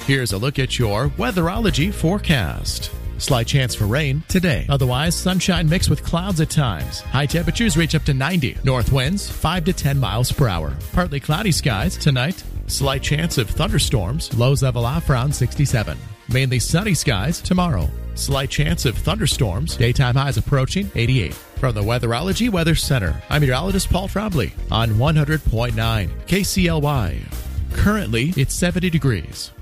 Here's a look at your Weatherology forecast. Slight chance for rain today. Otherwise, sunshine mixed with clouds at times. High temperatures reach up to 90. North winds 5 to 10 miles per hour. Partly cloudy skies tonight. Slight chance of thunderstorms. Lows level off around 67. Mainly sunny skies tomorrow. Slight chance of thunderstorms. Daytime highs approaching 88. From the Weatherology Weather Center, I'm meteorologist Paul Trombley on 100.9 KCLY. Currently, it's 70 degrees.